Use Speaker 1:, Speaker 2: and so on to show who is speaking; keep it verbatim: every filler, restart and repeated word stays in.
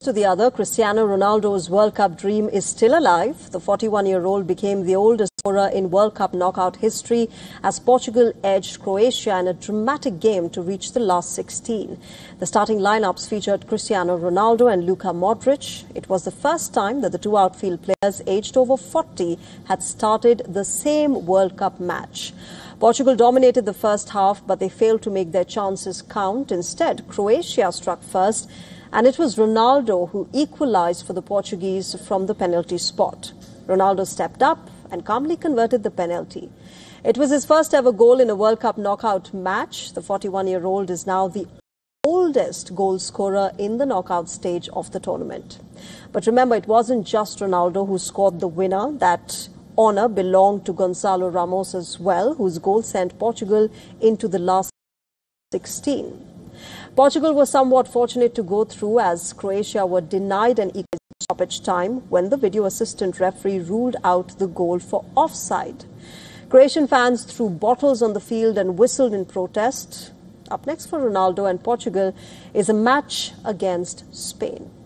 Speaker 1: To the other, Cristiano Ronaldo's World Cup dream is still alive. The forty-one-year-old became the oldest scorer in World Cup knockout history as Portugal edged Croatia in a dramatic game to reach the last sixteen. The starting lineups featured Cristiano Ronaldo and Luka Modric. It was the first time that the two outfield players aged over forty had started the same World Cup match. Portugal dominated the first half, but they failed to make their chances count. Instead, Croatia struck first, and it was Ronaldo who equalized for the Portuguese from the penalty spot. Ronaldo stepped up and calmly converted the penalty. It was his first ever goal in a World Cup knockout match. The forty-one-year-old is now the oldest goal scorer in the knockout stage of the tournament. But remember, it wasn't just Ronaldo who scored the winner. That honor belonged to Gonçalo Ramos as well, whose goal sent Portugal into the last sixteen. Portugal was somewhat fortunate to go through as Croatia were denied an equal stoppage time when the video assistant referee ruled out the goal for offside. Croatian fans threw bottles on the field and whistled in protest. Up next for Ronaldo and Portugal is a match against Spain.